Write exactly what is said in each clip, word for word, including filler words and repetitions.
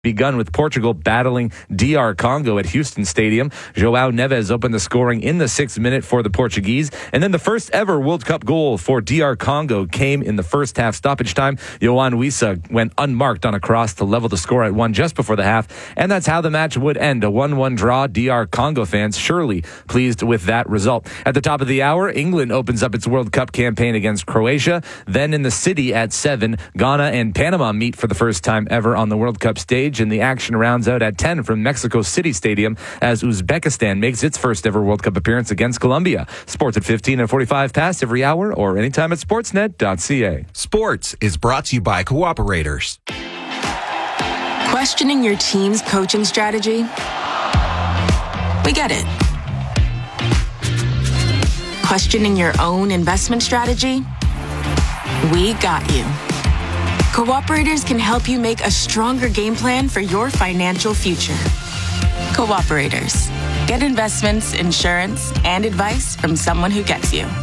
begun with Portugal battling D R Congo at Houston Stadium. João Neves opened the scoring in the sixth minute for the Portuguese. And then the first ever World Cup goal for D R Congo came in the first half stoppage time. Yohan Wissa went unmarked on a cross to level the score at one just before the half. And that's how the match would end. A one one draw. D R Congo fans surely pleased with that result. At the top of the hour, England opens up its World Cup campaign against Croatia. Then in the city at seven, Ghana and Panama meet for the first time ever on the World Cup stage. And the action rounds out at ten from Mexico City Stadium as Uzbekistan makes its first ever World Cup appearance against Colombia. Sports at fifteen and forty-five past every hour or anytime at sportsnet dot c a. Sports is brought to you by Cooperators. Questioning your team's coaching strategy? We get it. Questioning your own investment strategy? We got you. Cooperators can help you make a stronger game plan for your financial future. Cooperators. Get investments, insurance, and advice from someone who gets you.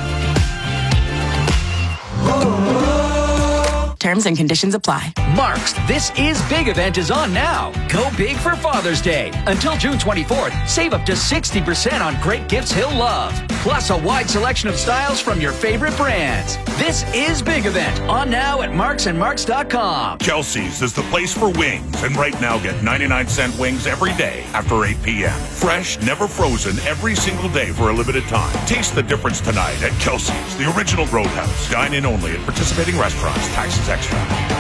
Terms and conditions apply. Mark's This Is Big event is on now. Go big for Father's Day. Until June twenty-fourth, save up to sixty percent on great gifts he'll love. Plus a wide selection of styles from your favorite brands. This Is Big event on now at marks and marks dot com. Kelsey's is the place for wings. And right now get ninety-nine cent wings every day after eight p.m. Fresh, never frozen, every single day for a limited time. Taste the difference tonight at Kelsey's, the original Roadhouse. Dine in only at participating restaurants. Taxes extra.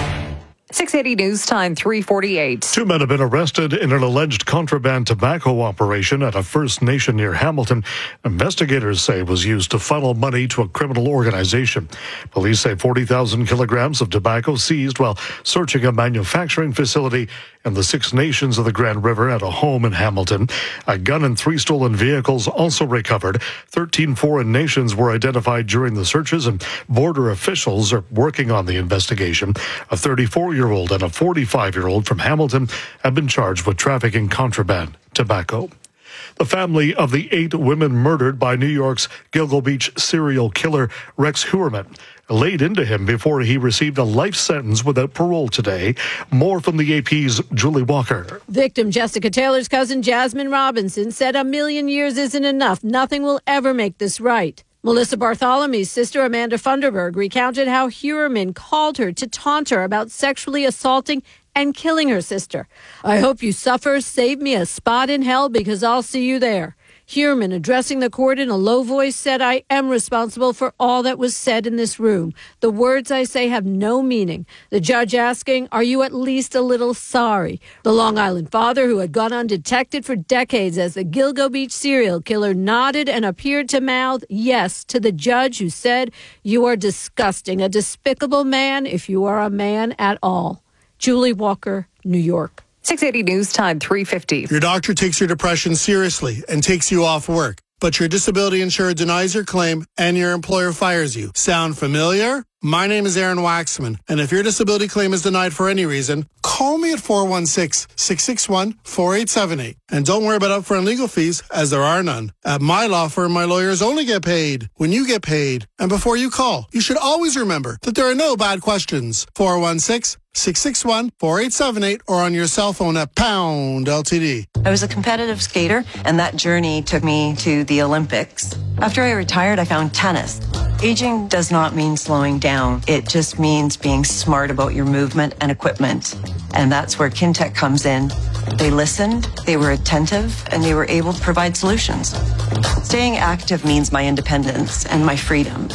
six eighty News Time, three forty-eight. Two men have been arrested in an alleged contraband tobacco operation at a First Nation near Hamilton. Investigators say it was used to funnel money to a criminal organization. Police say forty thousand kilograms of tobacco seized while searching a manufacturing facility in the Six Nations of the Grand River at a home in Hamilton. A gun and three stolen vehicles also recovered. thirteen foreign nations were identified during the searches, and border officials are working on the investigation. A thirty-four-year-old and a forty-five-year-old from Hamilton have been charged with trafficking contraband tobacco. The family of the eight women murdered by New York's Gilgo Beach serial killer Rex Heuermann laid into him before he received a life sentence without parole today. More from the A P's Julie Walker. Victim Jessica Taylor's cousin Jasmine Robinson said a million years isn't enough. Nothing will ever make this right. Melissa Bartholomew's sister Amanda Funderburg recounted how Heuermann called her to taunt her about sexually assaulting and killing her sister. I hope you suffer. Save me a spot in hell because I'll see you there. Heuermann, addressing the court in a low voice, said, I am responsible for all that was said in this room. The words I say have no meaning. The judge asking, are you at least a little sorry? The Long Island father, who had gone undetected for decades as the Gilgo Beach serial killer, nodded and appeared to mouth yes to the judge, who said, you are disgusting, a despicable man if you are a man at all. Julie Walker, New York. six eighty News Time, three fifty. Your doctor takes your depression seriously and takes you off work, but your disability insurer denies your claim and your employer fires you. Sound familiar? My name is Aaron Waxman, and if your disability claim is denied for any reason, call me at four one six, six six one, four eight seven eight. And don't worry about upfront legal fees, as there are none. At my law firm, my lawyers only get paid when you get paid. And before you call, you should always remember that there are no bad questions. four one six, six six one, four eight seven eight or on your cell phone at pound L T D. I was a competitive skater, and that journey took me to the Olympics. After I retired, I found tennis. Aging does not mean slowing down. It just means being smart about your movement and equipment. And that's where Kintec comes in. They listened, they were attentive, and they were able to provide solutions. Staying active means my independence and my freedom.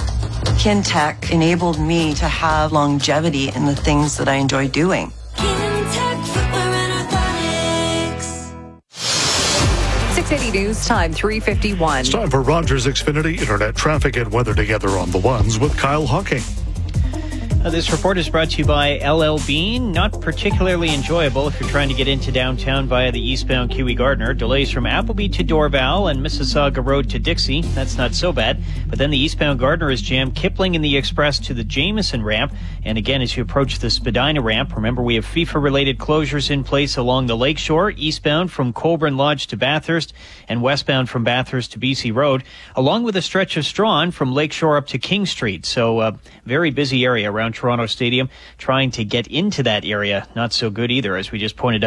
Kintec enabled me to have longevity in the things that I enjoy doing. six eighty News Time, three fifty-one. It's time for Rogers Xfinity Internet Traffic and Weather Together on the Ones with Kyle Hawking. Uh, this report is brought to you by L L Bean. Not particularly enjoyable if you're trying to get into downtown via the eastbound Q E Gardner. Delays from Appleby to Dorval and Mississauga Road to Dixie. That's not so bad. But then the eastbound Gardner is jammed. Kipling in the Express to the Jameson ramp. And again, as you approach the Spadina ramp, remember we have FIFA-related closures in place along the lakeshore, eastbound from Colburn Lodge to Bathurst and westbound from Bathurst to B C Road, along with a stretch of Strawn from Lakeshore up to King Street. So, uh, very busy area around around Toronto Stadium. Trying to get into that area, not so good either, as we just pointed out.